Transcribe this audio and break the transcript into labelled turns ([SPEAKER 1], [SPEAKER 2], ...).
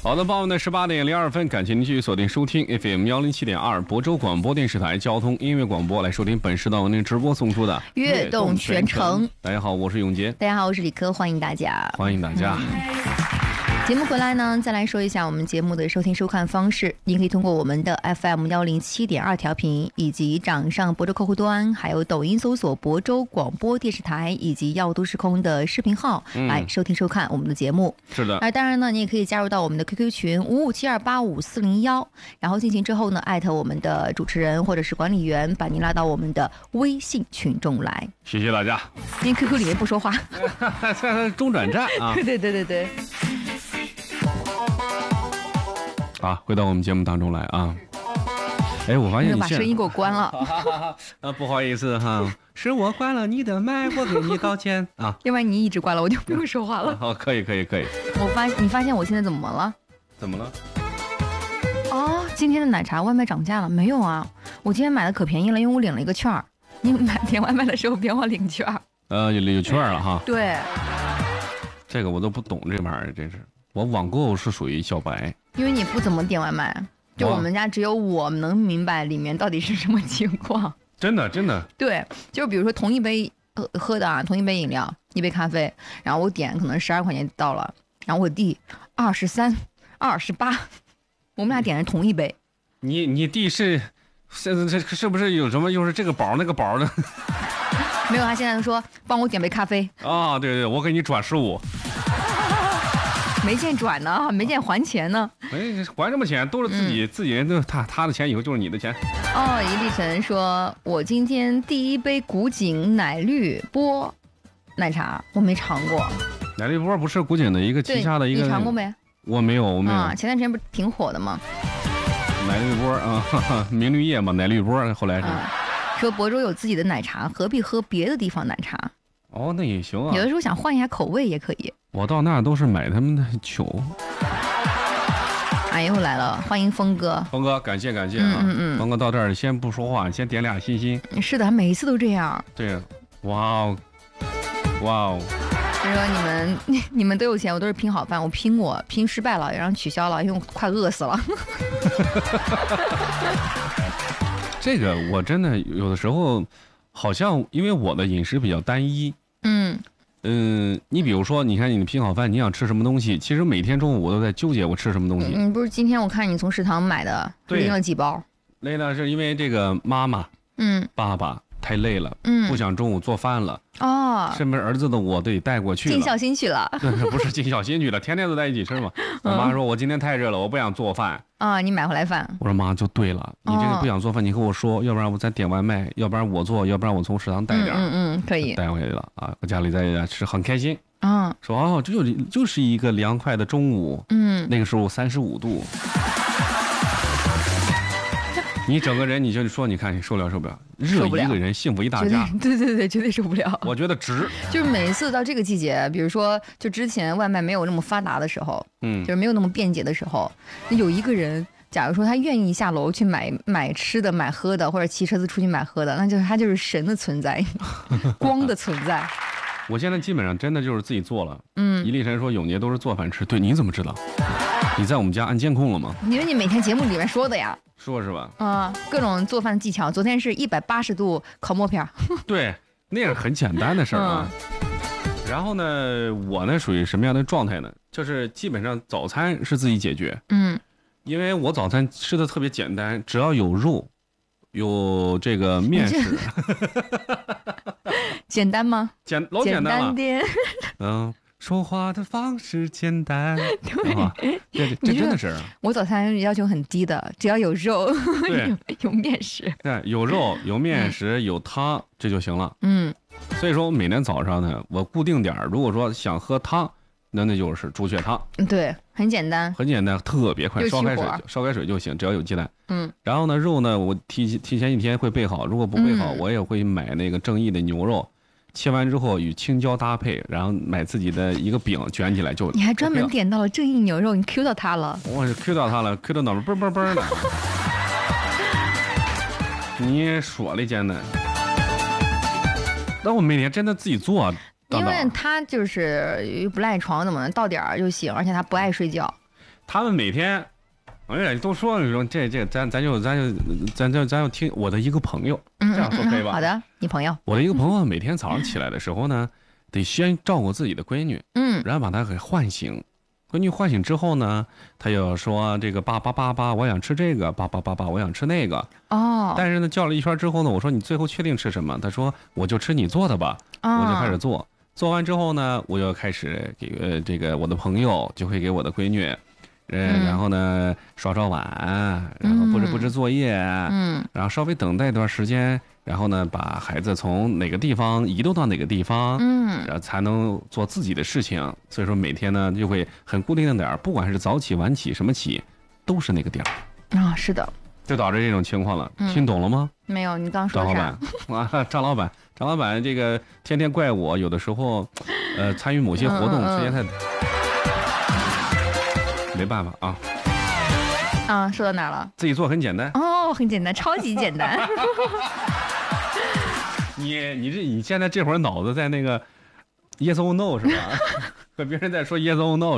[SPEAKER 1] 好的，傍晚的18:02，感谢您继续锁定收听 FM 107.2亳州广播电视台交通音乐广播，来收听本时段为您直播送出的
[SPEAKER 2] 悦动全程。
[SPEAKER 1] 大家好，我是永杰。
[SPEAKER 2] 大家好，我是李科，欢迎大家。
[SPEAKER 1] 欢迎大家。
[SPEAKER 2] 节目回来呢，再来说一下我们节目的收听收看方式。您可以通过我们的 FM 107.2调频，以及掌上亳州客户端，还有抖音搜索亳州广播电视台以及耀都时空的视频号，来收听收看我们的节目。
[SPEAKER 1] 是的。
[SPEAKER 2] 当然呢，你也可以加入到我们的 QQ 群5572854401，然后进行之后呢，艾特我们的主持人或者是管理员，把您拉到我们的微信群中来。
[SPEAKER 1] 谢谢大家。
[SPEAKER 2] 因为 QQ 里面不说话。
[SPEAKER 1] 中转站啊。
[SPEAKER 2] 对。
[SPEAKER 1] 啊，回到我们节目当中来啊！哎，我发现你
[SPEAKER 2] 把声音给我关了。
[SPEAKER 1] 不好意思哈，是我关了你的麦，我给你道歉啊。
[SPEAKER 2] 要不然你一直关了，我就不用说话了。
[SPEAKER 1] 好，可以。
[SPEAKER 2] 你发现我现在怎么了？
[SPEAKER 1] 怎么了？
[SPEAKER 2] 哦，今天的奶茶外卖涨价了没有啊？我今天买的可便宜了，因为我领了一个券儿。你点外卖的时候别忘领券儿。
[SPEAKER 1] 有券了哈。
[SPEAKER 2] 对。
[SPEAKER 1] 这个我都不懂这玩意儿，真是。我网购是属于小白，
[SPEAKER 2] 因为你不怎么点外卖，就我们家只有我能明白里面到底是什么情况。
[SPEAKER 1] 真的。
[SPEAKER 2] 对，就比如说同一杯喝的啊，同一杯饮料，一杯咖啡，然后我点可能12块钱到了，然后我弟23、28，我们俩点的同一杯。
[SPEAKER 1] 你弟是不是有什么又是这个宝那个宝的？
[SPEAKER 2] 没有，他现在说帮我点杯咖啡
[SPEAKER 1] 啊，对，我给你转15。
[SPEAKER 2] 没见转呢，没见还钱呢。
[SPEAKER 1] 还什么钱？都是自己人，都他的钱以后就是你的钱。
[SPEAKER 2] 哦，一粒晨说，我今天第一杯古井奶绿波奶茶我没尝过。
[SPEAKER 1] 奶绿波不是古井的一个旗下的一个？
[SPEAKER 2] 你尝过没？
[SPEAKER 1] 我没有。
[SPEAKER 2] 前段时间不是挺火的吗？
[SPEAKER 1] 奶绿波啊，明绿叶嘛，奶绿波后来是。
[SPEAKER 2] 说亳州有自己的奶茶，何必喝别的地方奶茶？
[SPEAKER 1] 哦，那也行啊。
[SPEAKER 2] 有的时候想换一下口味也可以。
[SPEAKER 1] 我到那都是买他们的酒。
[SPEAKER 2] 哎，又来了，欢迎峰哥。
[SPEAKER 1] 峰哥，感谢啊。峰哥到这儿先不说话，先点俩心心。
[SPEAKER 2] 是的，他每一次都这样。
[SPEAKER 1] 对，哇哦。
[SPEAKER 2] 就说你们都有钱，我都是拼好饭，我拼失败了，然后取消了，因为我快饿死了。
[SPEAKER 1] 这个我真的有的时候，好像因为我的饮食比较单一。你比如说，你看你拼好饭，你想吃什么东西？其实每天中午我都在纠结我吃什么东西。
[SPEAKER 2] 不是今天我看你从食堂买的，拎了几包？
[SPEAKER 1] 累呢，是因为这个妈妈，爸爸太累了，不想中午做饭了。哦，身边儿子的我得带过去了，
[SPEAKER 2] 尽孝心去了。
[SPEAKER 1] 不是尽孝心去了，天天都在一起吃嘛。我妈说我今天太热了，我不想做饭。
[SPEAKER 2] 你买回来饭。
[SPEAKER 1] 我说妈，就对了，你这个不想做饭，你和我说，要不然我再点外卖，要不然我做，要不然我从食堂带点。
[SPEAKER 2] 可以
[SPEAKER 1] 带回来了啊！我家里在家吃很开心。说这就是一个凉快的中午。那个时候35度。你整个人你就说，你看你受不了，热一个人幸福一大家。
[SPEAKER 2] 对，绝对受不了。
[SPEAKER 1] 我觉得值。
[SPEAKER 2] 就是每一次到这个季节，比如说就之前外卖没有那么发达的时候，就是没有那么便捷的时候，有一个人，假如说他愿意下楼去买吃的、买喝的，或者骑车子出去买喝的，那就是他就是神的存在，光的存在。
[SPEAKER 1] 我现在基本上真的就是自己做了。一粒晨说永杰都是做饭吃，对，你怎么知道？你在我们家按监控了吗？
[SPEAKER 2] 因为你每天节目里面说的呀。
[SPEAKER 1] 说是吧？
[SPEAKER 2] 各种做饭技巧。昨天是180度烤默片。对，
[SPEAKER 1] 那样很简单的事儿啊。然后呢，我呢属于什么样的状态呢？就是基本上早餐是自己解决。因为我早餐吃的特别简单，只要有肉，有这个面食。
[SPEAKER 2] 简单吗？
[SPEAKER 1] 老简单了。
[SPEAKER 2] 简单点。
[SPEAKER 1] 说话的方式简单。
[SPEAKER 2] 对，
[SPEAKER 1] 这真的是。
[SPEAKER 2] 我早餐要求很低的，只要有肉，有面食。
[SPEAKER 1] 对，有肉，有面食，有汤，这就行了。所以说我每天早上呢，我固定点儿，如果说想喝汤，那就是猪血汤。
[SPEAKER 2] 对，很简单，
[SPEAKER 1] 特别快，烧开水就行，只要有鸡蛋。然后呢，肉呢，我提前一天会备好，如果不备好，我也会买那个正义的牛肉。切完之后与青椒搭配，然后买自己的一个饼卷起来就。
[SPEAKER 2] 你还专门点到了正义牛肉，你 Q 到它了。
[SPEAKER 1] 我 Q 到它了 ，Q 到脑门嘣的。你说了真的。但我每天真的自己做。
[SPEAKER 2] 因为他就是不赖床，怎么能到点儿就行，而且他不爱睡觉。
[SPEAKER 1] 他们每天，哎呀，都说你说这咱就听我的一个朋友，这样说可以吧？
[SPEAKER 2] 好的，你朋友，
[SPEAKER 1] 我的一个朋友每天早上起来的时候呢，得先照顾自己的闺女，然后把她给唤醒。闺女唤醒之后呢，她又说这个爸，我想吃这个，爸，我想吃那个。
[SPEAKER 2] 哦。
[SPEAKER 1] 但是呢，叫了一圈之后呢，我说你最后确定吃什么？她说我就吃你做的吧。我就开始做，做完之后呢，我又开始给这个我的朋友就会给我的闺女。然后呢，刷碗，然后布置作业，然后稍微等待一段时间，然后呢，把孩子从哪个地方移动到哪个地方，然后才能做自己的事情。所以说每天呢就会很固定的点儿，不管是早起晚起什么起，都是那个点儿。
[SPEAKER 2] 啊，是的，
[SPEAKER 1] 就导致这种情况了。听懂了吗？
[SPEAKER 2] 没有，你刚说啥？
[SPEAKER 1] 张老板这个天天怪我，有的时候，参与某些活动时间太。没办法啊！
[SPEAKER 2] 说到哪了？
[SPEAKER 1] 自己做很简单
[SPEAKER 2] 哦，很简单，超级简单。
[SPEAKER 1] 你现在这会儿脑子在那个 yes or no 是吧？和别人在说 yes or no。